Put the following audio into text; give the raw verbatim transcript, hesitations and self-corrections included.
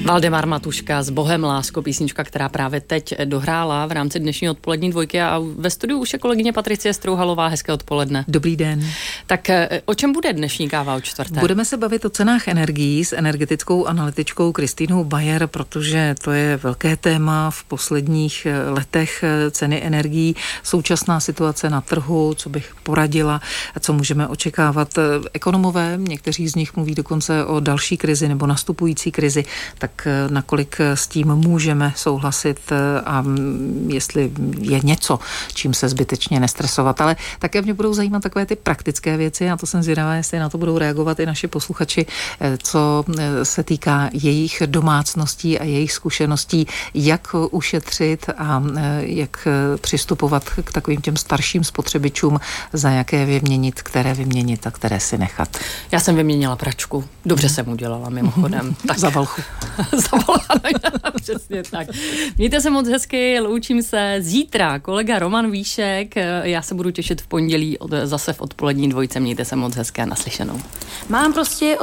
Valdemar Matuška s Bohem lásko, písnička, která právě teď dohrála v rámci dnešní odpolední dvojky a ve studiu už je kolegyně Patricie Strouhalová. Hezké odpoledne. Dobrý den. Tak o čem bude dnešní káva o čtvrté? Budeme se bavit o cenách energií s energetickou analytičkou Kristýnou Bayer, protože to je velké téma v posledních letech ceny energií, současná situace na trhu, co bych poradila, co můžeme očekávat. Ekonomové, někteří z nich mluví dokonce o další krizi nebo nastupující krizi, tak nakolik s tím můžeme souhlasit a jestli je něco, čím se zbytečně nestresovat. Ale také mě budou zajímat takové ty praktické věci a to jsem zvědavá, jestli na to budou reagovat i naši posluchači, co se týká jejich domácností a jejich zkušeností, jak ušetřit a jak přistupovat k takovým těm starším spotřebičům, za jaké vyměnit, které vyměnit a které si nechat. Já jsem vyměnila pračku. Dobře jsem udělala, mimochodem. Tak. Za Valchu. Za přesně tak. Mějte se moc hezky, loučím se. Zítra kolega Roman Víšek, já se budu těšit v pondělí od, zase v odpolední dvojce. Mějte se moc hezky a naslyšenou. Mám prostě